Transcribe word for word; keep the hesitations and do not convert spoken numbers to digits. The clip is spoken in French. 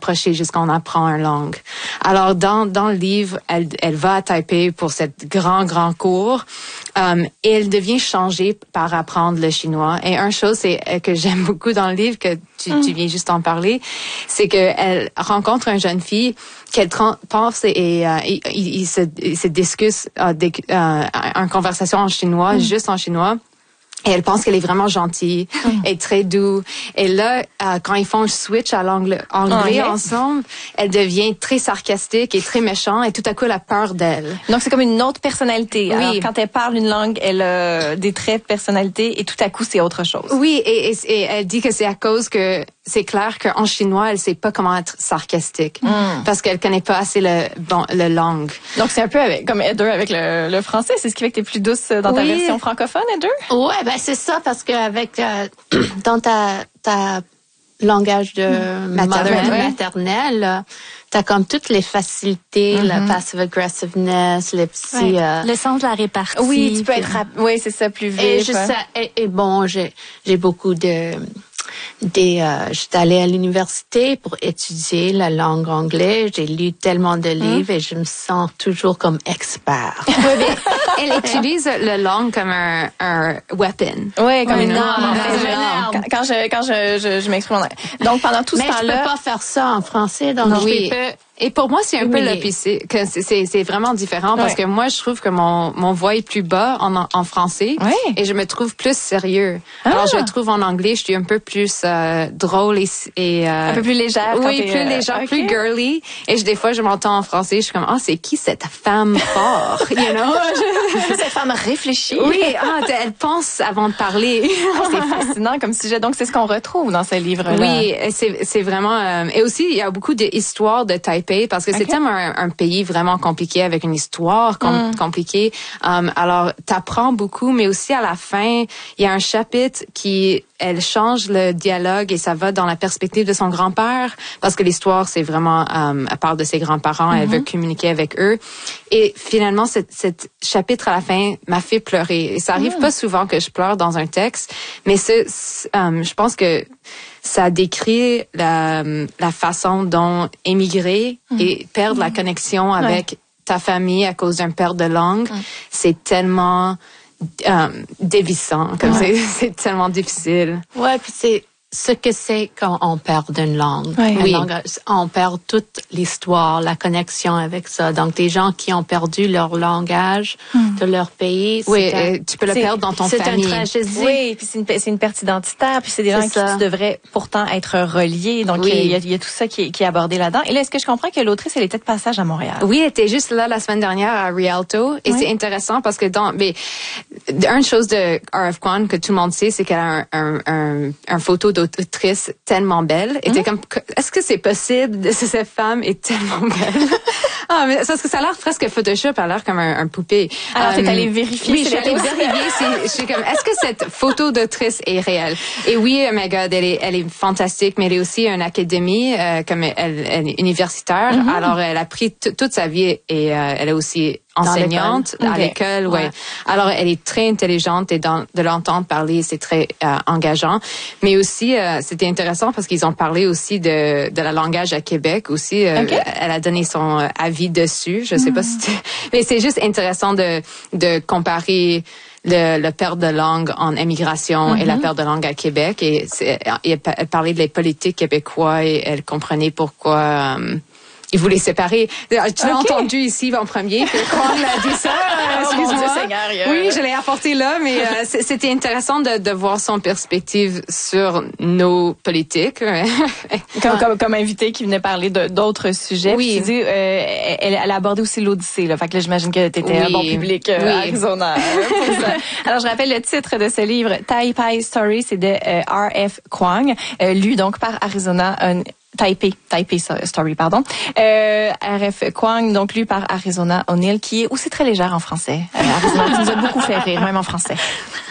s'approcher jusqu'à qu'on apprend une langue. Alors, dans, dans le livre, elle, elle va à Taipei pour cette grand, grand cours. Um, et elle devient changée par apprendre le chinois. Et une chose c'est, que j'aime beaucoup dans le livre, que tu, mm. tu viens juste en parler, c'est qu'elle rencontre une jeune fille qu'elle tra- pense et, et, euh, et il, il se, il se discute euh, des, euh, une conversation en chinois, mm. juste en chinois. Et elle pense qu'elle est vraiment gentille mm. et très douce. Et là, euh, quand ils font le switch à l'anglais anglais oh, ensemble, elle devient très sarcastique et très méchante et tout à coup, elle a peur d'elle. Donc, c'est comme une autre personnalité. Oui. Alors, quand elle parle une langue, elle a des traits de personnalité et tout à coup, c'est autre chose. Oui, et, et, et elle dit que c'est à cause que c'est clair qu'en chinois, elle sait pas comment être sarcastique mm. parce qu'elle connaît pas assez le, bon, le langue. Donc, c'est un peu avec, comme Heather avec le, le français. C'est ce qui fait que t'es plus douce dans ta oui. version francophone, Heather? Ouais, ben c'est ça, parce que avec euh, dans ta ta langage de maternelle, ouais. maternelle, t'as comme toutes les facilités, mm-hmm. la passive aggressiveness, les petits ouais. euh, le sens de la répartie. Oui, tu peux être rap- oui, c'est ça, plus vite. Et je sais, et, et bon, j'ai j'ai beaucoup de des euh, j'étais allée à l'université pour étudier la langue anglaise. J'ai lu tellement de livres mmh. et je me sens toujours comme expert. Oui, mais elle utilise la langue comme un, un weapon. Oui, comme oui, une non, arme. non, quand, quand je quand je je, je m'exprime en anglais. Donc pendant tout ce mais temps-là, je peux pas faire ça en français, donc non, je oui. peux. Et pour moi, c'est un Humilié. peu l'opposé, que c'est, c'est, c'est vraiment différent parce ouais. que moi, je trouve que mon, mon voix est plus bas en, en français ouais. et je me trouve plus sérieux. Ah. Alors, je trouve en anglais, je suis un peu plus euh, drôle et... et euh, un peu plus légère. Oui, plus euh, légère, okay. plus girly. Et je, des fois, je m'entends en français, je suis comme, ah, oh, c'est qui cette femme forte, you know? Cette femme réfléchie. Oui, ah, elle pense avant de parler. C'est fascinant comme sujet. Donc, c'est ce qu'on retrouve dans ce livre-là. Oui, c'est, c'est vraiment... Euh, et aussi, il y a beaucoup d'histoires de Taipei parce que okay. c'est tellement un, un pays vraiment compliqué avec une histoire com- mm. compliquée. Um, alors, t'apprends beaucoup, mais aussi à la fin, il y a un chapitre qui... elle change le dialogue et ça va dans la perspective de son grand-père parce que l'histoire, c'est vraiment... Um, elle parle de ses grands-parents, mm-hmm. elle veut communiquer avec eux. Et finalement, cet, cet chapitre à la fin m'a fait pleurer. Et ça arrive mm. pas souvent que je pleure dans un texte, mais ce, um, je pense que ça décrit la, la façon dont émigrer mmh. et perdre mmh. la connexion avec ouais. ta famille à cause d'une perte de langue, mmh. c'est tellement euh, dévissant, comme ouais. c'est, c'est tellement difficile. Ouais, puis c'est ce que c'est quand on perd une langue. Oui. Oui. Langue, on perd toute l'histoire, la connexion avec ça. Donc, des gens qui ont perdu leur langage mm. de leur pays. Oui, un, tu peux le perdre dans ton c'est famille. C'est une tragédie. Oui, puis c'est une, c'est une perte identitaire, puis c'est des gens qui devraient pourtant être reliés. Donc, oui. il, y a, il y a tout ça qui est, qui est abordé là-dedans. Et là, est-ce que je comprends que l'autrice, elle était de passage à Montréal? Oui, elle était juste là la semaine dernière à Rialto. Et oui. c'est intéressant parce que dans... Mais, une chose de R F Kuang que tout le monde sait, c'est qu'elle a un, un, un, un photo d'autrice tellement belle. Et t'es comme, est-ce que c'est possible de cette femme est tellement belle? Ah, mais parce que ça a l'air presque Photoshop, elle a l'air comme un, un poupée. Alors, um, t'es allée vérifier. Oui, je suis allée vérifier. C'est, je suis comme, est-ce que cette photo d'autrice est réelle? Et oui, oh my God, elle est, elle est fantastique, mais elle est aussi une académie, euh, comme elle, elle est universitaire. Mm-hmm. Alors, elle a pris t- toute sa vie et euh, elle est aussi enseignante à okay. l'école, ouais. ouais. Alors, elle est très intelligente et dans, de l'entendre parler, c'est très euh, engageant. Mais aussi, euh, c'était intéressant parce qu'ils ont parlé aussi de, de la langage à Québec aussi. Euh, okay. Elle a donné son euh, avis dessus. Je sais mm. pas si tu... Mais c'est juste intéressant de, de comparer le, le perte de langue en émigration mm-hmm. et la perte de langue à Québec. Et c'est, elle parlait des politiques québécois et elle comprenait pourquoi... Euh, ils voulaient séparer. Tu l'as okay. entendu ici en premier, que Kuang l'a dit ça. Oh, excuse-moi. Mon Dieu Seigneur, a... Oui, je l'ai apporté là, mais euh, c'était intéressant de, de voir son perspective sur nos politiques. comme, comme, comme invité qui venait parler de, d'autres sujets. Oui. Tu dis, euh, elle, elle a abordé aussi l'Odyssée. Là. Fait que là, j'imagine que tu étais oui. un bon public euh, oui. à Arizona. Pour ça. Alors, je rappelle le titre de ce livre, Taipei Story, c'est de euh, R F Kuang, euh, lu donc par Arizona. Un, Taipei, Taipei Story, pardon. Euh, R F Kuang, donc lu par Arizona O'Neill, qui est aussi très légère en français. Euh, Arizona, qui nous a beaucoup fait rire, même en français.